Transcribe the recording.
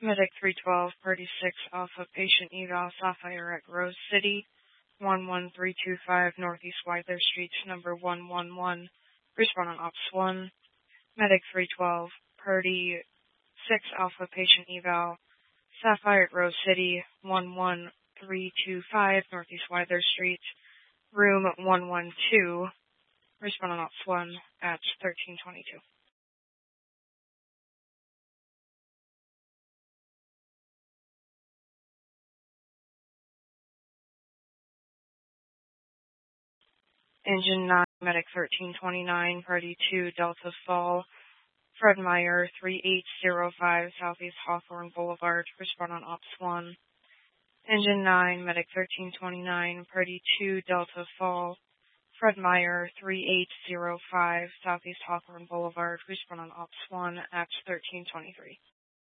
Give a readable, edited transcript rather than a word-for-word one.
Medic 312, Party 6 Alpha, Patient Eval, Sapphire at Rose City, 11325 Northeast Wilder Street, number 111. Respond on Ops 1. Medic 312, Party 6 Alpha, Patient Eval, Sapphire at Rose City, 11325 Northeast Wilder Street, room 112. Respond on Ops 1 at 1322. Engine 9, Medic 1329, Party 2, Delta Fall, Fred Meyer, 3805 Southeast Hawthorne Boulevard. Respond on Ops 1. Engine 9, Medic 1329, Party 2, Delta Fall, Fred Meyer, 3805 Southeast Hawthorne Boulevard. Respond on Ops 1 at 1323.